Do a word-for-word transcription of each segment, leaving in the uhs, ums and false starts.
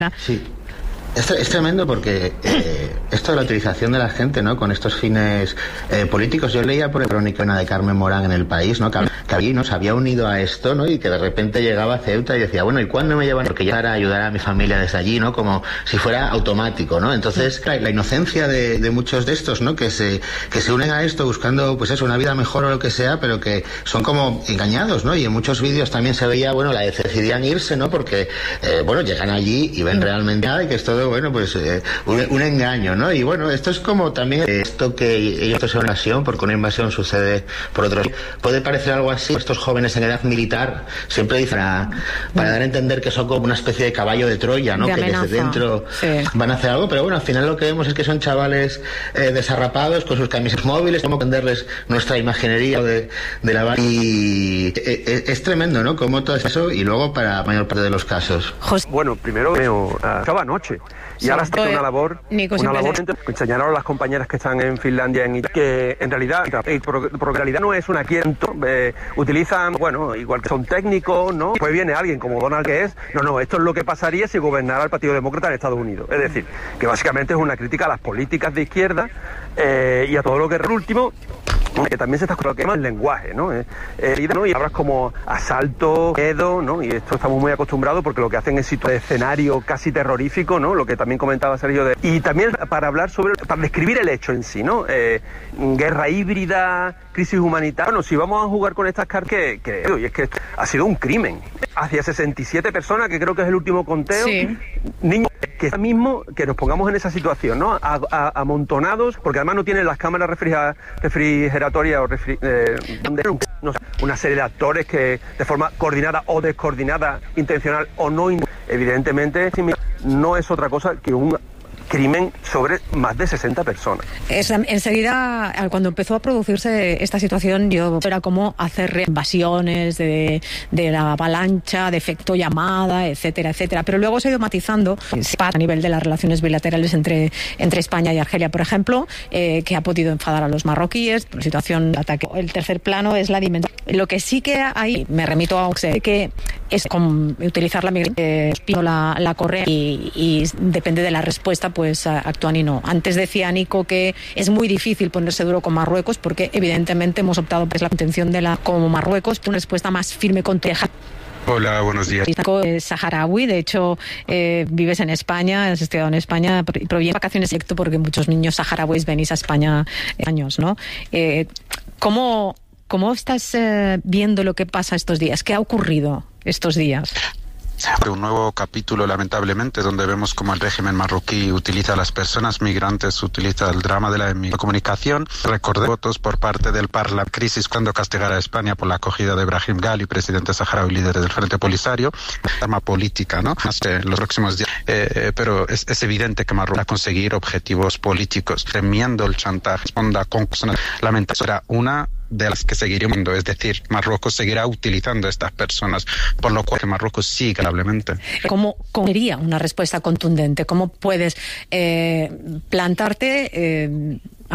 Sí. Es, es tremendo porque eh, esto de la utilización de la gente, ¿no?, con estos fines eh, políticos. Yo leía por la crónica de Carmen Morán en El País, ¿no?, que, que allí nos había unido a esto, ¿no?, y que de repente llegaba a Ceuta y decía, bueno, ¿y cuándo me llevan? Porque yo para ayudar a mi familia desde allí, ¿no?, como si fuera automático, ¿no? Entonces, la, la inocencia de, de muchos de estos, ¿no?, que se que se unen a esto buscando, pues eso, una vida mejor o lo que sea, pero que son como engañados, ¿no? Y en muchos vídeos también se veía, bueno, la de decidían irse, ¿no?, porque, eh, bueno, llegan allí y ven realmente nada y que es todo, bueno, pues eh, un, un engaño, ¿no? Y bueno, esto es como también eh, esto que ellos son una invasión, porque una invasión sucede por otros. Puede parecer algo así. Estos jóvenes en edad militar siempre dicen para, para dar a entender que son como una especie de caballo de Troya, ¿no? De que desde dentro sí. van a hacer algo, pero bueno, al final lo que vemos es que son chavales eh, desarrapados con sus camisas móviles, como venderles nuestra imaginería de, de la y eh, eh, es tremendo, ¿no? Como todo eso y luego para la mayor parte de los casos. Bueno, primero veo acaba anoche. Y ahora está una labor, Nico, una labor enseñaron a las compañeras que están en Finlandia en Italia, que en realidad, porque en realidad no es una quiento, eh, utilizan, bueno, igual que son técnicos, ¿no? Pues viene alguien como Donald que es, no, no, esto es lo que pasaría si gobernara el Partido Demócrata en Estados Unidos. Es decir, que básicamente es una crítica a las políticas de izquierda eh, y a todo lo que es el último, que también se está con lo que es el lenguaje, ¿no? Eh, eh, ¿no? Y palabras como asalto, miedo, ¿no? Y esto estamos muy acostumbrados porque lo que hacen es situar escenario casi terrorífico, ¿no? Lo que también comentaba Sergio de... Y también para hablar sobre, para describir el hecho en sí, ¿no? Eh, guerra híbrida, crisis humanitaria. Bueno, si vamos a jugar con estas cartas, que, que y es que ha sido un crimen. Hacia sesenta y siete personas, que creo que es el último conteo, sí. Niños que ahora mismo que nos pongamos en esa situación, ¿no? A, a, amontonados, porque además no tienen las cámaras refrigeratorias refrigeratorias o refri, eh, no sé, una serie de actores que de forma coordinada o descoordinada, intencional o no, evidentemente no es otra cosa que un crimen sobre más de sesenta personas. Es, enseguida, cuando empezó a producirse esta situación, yo era como hacer invasiones de, de la avalancha, de efecto llamada, etcétera, etcétera. Pero luego se ha ido matizando a nivel de las relaciones bilaterales entre, entre España y Argelia, por ejemplo, eh, que ha podido enfadar a los marroquíes por la situación de ataque. El tercer plano es la dimensión. Lo que sí que hay, me remito a Oxe, que es con utilizar la migración, eh, la, la correa y, y depende de la respuesta, pues actúan y no. Antes decía Nico que es muy difícil ponerse duro con Marruecos porque evidentemente hemos optado por la intención de la como Marruecos, una respuesta más firme contra Hola, buenos días. Es saharaui, de hecho eh, vives en España, has estudiado en España, proviene de vacaciones directo porque muchos niños saharauis venís a España eh, años, ¿no? Eh, ¿cómo, ¿Cómo estás eh, viendo lo que pasa estos días? ¿Qué ha ocurrido estos días? Un nuevo capítulo, lamentablemente, donde vemos cómo el régimen marroquí utiliza a las personas migrantes, utiliza el drama de la comunicación. Recordé votos por parte del Parlamento, crisis cuando castigara a España por la acogida de Brahim Ghali, presidente saharaui, líder del Frente Polisario. Arma política, ¿no? En los próximos días. Eh, pero es, es evidente que Marruecos va a conseguir objetivos políticos, temiendo el chantaje, responda con lamentablemente será una de las que seguiremos, es decir, Marruecos seguirá utilizando a estas personas, por lo cual que Marruecos sigue probablemente. ¿Cómo sería una respuesta contundente? ¿Cómo puedes eh, plantarte eh,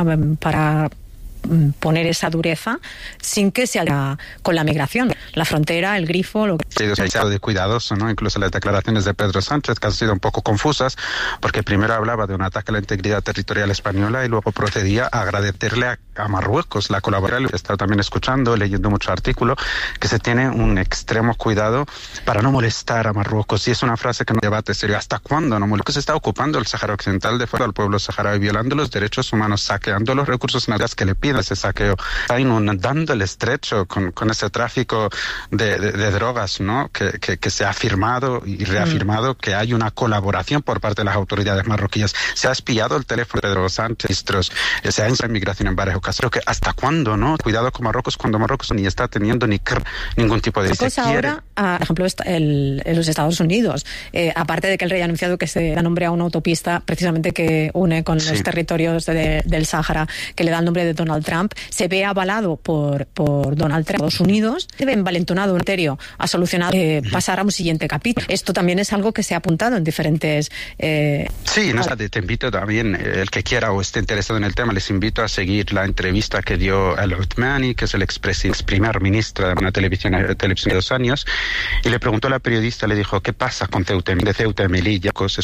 para poner esa dureza sin que se haga con la migración, la frontera, el grifo, lo que... Sí, se ha sido de cuidadoso, ¿no? Incluso las declaraciones de Pedro Sánchez, que han sido un poco confusas, porque primero hablaba de un ataque a la integridad territorial española y luego procedía a agradecerle a, a Marruecos la colaboración. He estado también escuchando, leyendo muchos artículos, que se tiene un extremo cuidado para no molestar a Marruecos, y es una frase que no debate serio. ¿Hasta cuándo no molesta? Se está ocupando el Sáhara Occidental de fuera al pueblo saharaui, violando los derechos humanos, saqueando los recursos naturales que le piden ese saqueo, está inundando el estrecho con, con ese tráfico de, de, de drogas, ¿no? Que, que, que se ha afirmado y reafirmado mm. que hay una colaboración por parte de las autoridades marroquíes. Se ha espiado el teléfono de Pedro Sánchez, se ha hecho inmigración en varias ocasiones. Pero que ¿hasta cuándo, no? Cuidado con Marruecos cuando Marruecos ni está teniendo ni cr, ningún tipo de... Pues ahora, por ejemplo, el, en los Estados Unidos, eh, aparte de que el rey ha anunciado que se da nombre a una autopista precisamente que une con sí. los territorios de, del Sáhara, que le da el nombre de Donald Trump, se ve avalado por, por Donald Trump. Estados Unidos se ve envalentonado un criterio a solucionar, eh, pasar a un siguiente capítulo. Esto también es algo que se ha apuntado en diferentes... Eh... Sí, no, te invito también, el que quiera o esté interesado en el tema, les invito a seguir la entrevista que dio Al Othmani, que es el ex, ex primer ministro de una televisión, televisión de dos años, y le preguntó a la periodista, le dijo, ¿qué pasa con Ceuta, de Ceuta y Melilla? Es